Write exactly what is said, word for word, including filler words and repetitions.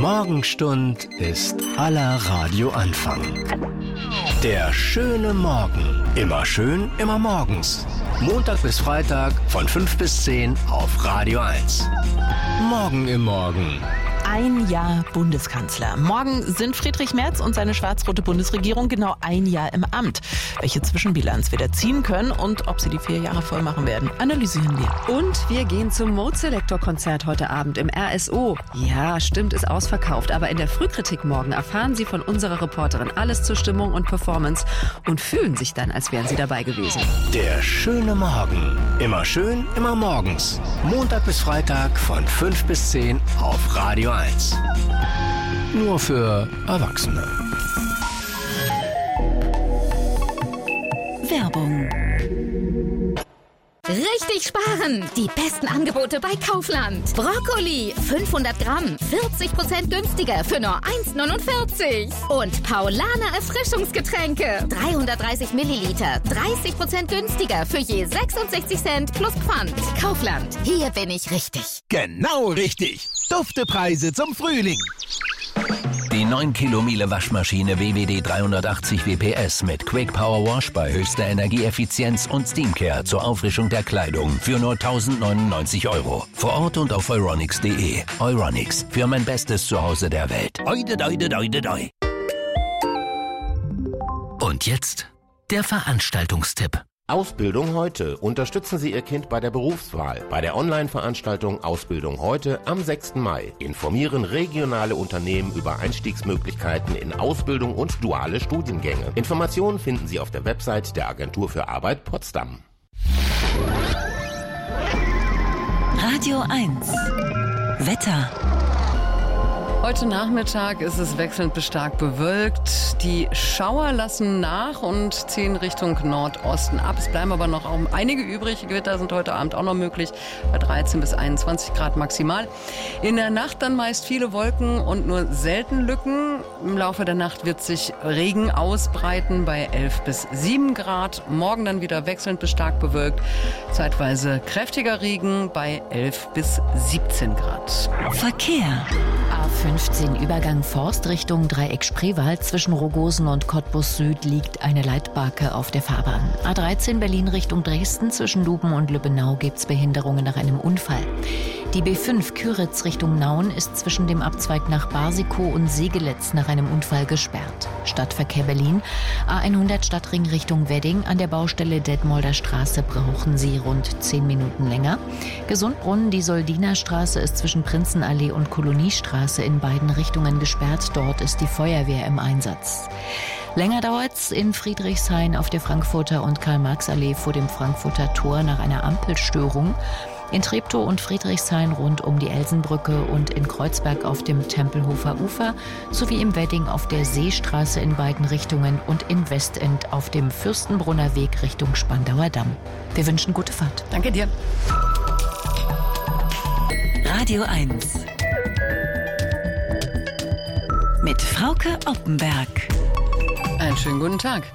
Morgenstund ist aller Radioanfang. Der schöne Morgen. Immer schön, immer morgens. Montag bis Freitag von fünf bis zehn auf Radio eins. Morgen im Morgen. Ein Jahr Bundeskanzler. Morgen sind Friedrich Merz und seine schwarz-rote Bundesregierung genau ein Jahr im Amt. Welche Zwischenbilanz wir da ziehen können und ob sie die vier Jahre voll machen werden, analysieren wir. Und wir gehen zum Mode Selector Konzert heute Abend im R S O. Ja, stimmt, ist ausverkauft, aber in der Frühkritik morgen erfahren Sie von unserer Reporterin alles zur Stimmung und Performance und fühlen sich dann, als wären Sie dabei gewesen. Der schöne Morgen. Immer schön, immer morgens. Montag bis Freitag von fünf bis zehn auf Radio eins. Nur für Erwachsene. Werbung. Richtig sparen! Die besten Angebote bei Kaufland. Brokkoli fünfhundert Gramm, vierzig Prozent günstiger für nur eins neunundvierzig. Und Paulaner Erfrischungsgetränke, dreihundertdreißig Milliliter, dreißig Prozent günstiger für je sechsundsechzig Cent plus Pfand. Kaufland, hier bin ich richtig. Genau richtig. Duftepreise zum Frühling. Die neun Kilo Miele Waschmaschine W W D dreihundertachtzig W P S mit Quick Power Wash bei höchster Energieeffizienz und Steamcare zur Auffrischung der Kleidung für nur tausendneunundneunzig Euro. Vor Ort und auf euronics punkt de. Euronics, für mein bestes Zuhause der Welt. Oide, oide, oide, oide. Und jetzt der Veranstaltungstipp. Ausbildung heute. Unterstützen Sie Ihr Kind bei der Berufswahl. Bei der Online-Veranstaltung Ausbildung heute am sechsten Mai. Informieren regionale Unternehmen über Einstiegsmöglichkeiten in Ausbildung und duale Studiengänge. Informationen finden Sie auf der Website der Agentur für Arbeit Potsdam. Radio eins. Wetter. Heute Nachmittag ist es wechselnd bis stark bewölkt. Die Schauer lassen nach und ziehen Richtung Nordosten ab. Es bleiben aber noch einige übrig. Gewitter sind heute Abend auch noch möglich, bei dreizehn bis einundzwanzig Grad maximal. In der Nacht dann meist viele Wolken und nur selten Lücken. Im Laufe der Nacht wird sich Regen ausbreiten bei elf bis sieben Grad. Morgen dann wieder wechselnd bis stark bewölkt. Zeitweise kräftiger Regen bei elf bis siebzehn Grad. Verkehr. A fünfzehn Übergang Forst Richtung Dreieck Spreewald. Zwischen Rogosen und Cottbus Süd liegt eine Leitbarke auf der Fahrbahn. A dreizehn Berlin Richtung Dresden. Zwischen Luben und Lübbenau gibt es Behinderungen nach einem Unfall. Die B fünf Küritz Richtung Nauen ist zwischen dem Abzweig nach Barsikow und Segelitz nach einem Unfall gesperrt. Stadtverkehr Berlin. A hundert Stadtring Richtung Wedding. An der Baustelle Detmolder Straße brauchen Sie rund zehn Minuten länger. Gesundbrunnen, die Soldinerstraße ist zwischen Prinzenallee und Koloniestraße in beiden Richtungen gesperrt. Dort ist die Feuerwehr im Einsatz. Länger dauert's in Friedrichshain auf der Frankfurter und Karl-Marx-Allee vor dem Frankfurter Tor nach einer Ampelstörung. In Treptow und Friedrichshain rund um die Elsenbrücke und in Kreuzberg auf dem Tempelhofer Ufer sowie im Wedding auf der Seestraße in beiden Richtungen und in Westend auf dem Fürstenbrunner Weg Richtung Spandauer Damm. Wir wünschen gute Fahrt. Danke dir. Radio eins. Mit Frauke Oppenberg. Einen schönen guten Tag.